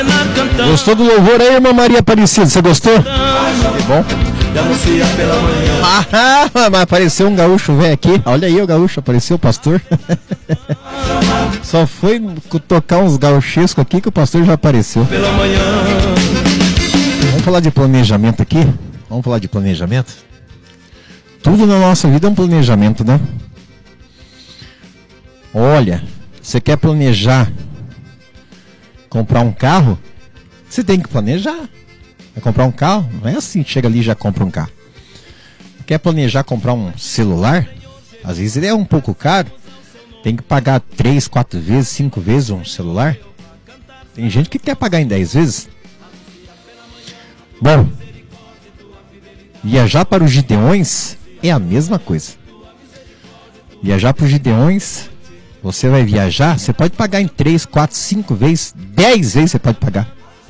Gostou do louvor aí, irmã Maria Aparecida? Você gostou? Que bom. Mas apareceu um gaúcho velho aqui. Olha aí o gaúcho, apareceu o pastor. Só foi tocar uns gauchescos aqui que o pastor já apareceu. Vamos falar de planejamento aqui? Vamos falar de planejamento? Tudo na nossa vida é um planejamento, né? Olha, você quer planejar comprar um carro? Você tem que planejar. Vai comprar um carro? Não é assim, chega ali e já compra um carro. Quer planejar comprar um celular? Às vezes ele é um pouco caro. Tem que pagar 3, 4 vezes, 5 vezes um celular. Tem gente que quer pagar em 10 vezes. Bom, viajar para os Gideões é a mesma coisa. Viajar para os Gideões, você vai viajar, você pode pagar em 3, 4, 5 vezes, 10 vezes você pode pagar.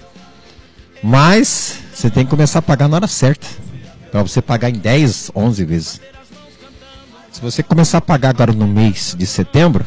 Mas você tem que começar a pagar na hora certa. Para você pagar em 10, 11 vezes. Se você começar a pagar agora no mês de setembro,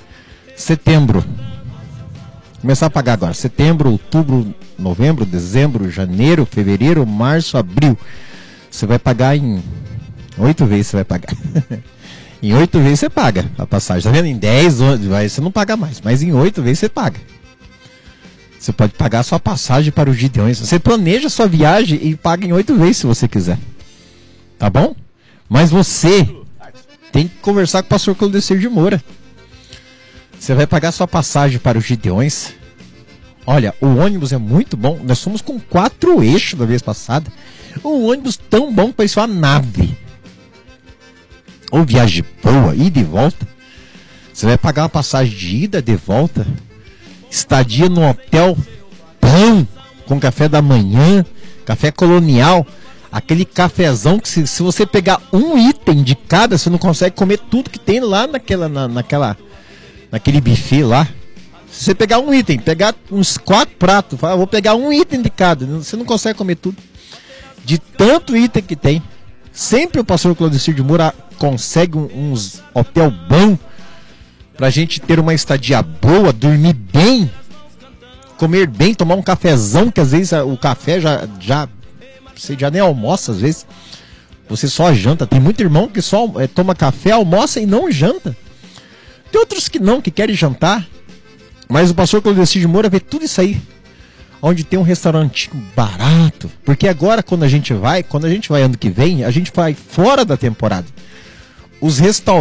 começar a pagar agora, setembro, outubro, novembro, dezembro, janeiro, fevereiro, março, abril, você vai pagar em 8 vezes, você vai pagar. Em 8 vezes você paga a passagem, tá vendo? Em 10, você não paga mais, mas em 8 vezes você paga. Você pode pagar a sua passagem para os Gideões. Você planeja a sua viagem e paga em 8 vezes se você quiser. Tá bom? Mas você tem que conversar com o pastor Claudecir de Moura. Você vai pagar a sua passagem para os Gideões. Olha, o ônibus é muito bom. Nós fomos com 4 eixos da vez passada. Um ônibus tão bom que parecia uma nave. Ou viagem boa, ida e volta. Você vai pagar uma passagem de ida, de volta. Estadia no hotel bom, com café da manhã, café colonial, aquele cafezão que se você pegar um item de cada, você não consegue comer tudo que tem lá naquele buffet lá. Se você pegar um item, pegar uns 4 pratos, vou pegar um item de cada, você não consegue comer tudo. De tanto item que tem. Sempre o pastor Claudecir de Moura consegue uns hotel bom, pra gente ter uma estadia boa, dormir bem, comer bem, tomar um cafezão, que às vezes o café você já nem almoça às vezes, você só janta. Tem muito irmão que só toma café, almoça e não janta. Tem outros que não, que querem jantar, mas o pastor Claudecir de Moura vê tudo isso aí, onde tem um restaurante barato, porque agora quando a gente vai ano que vem, a gente vai fora da temporada. Os restaurantes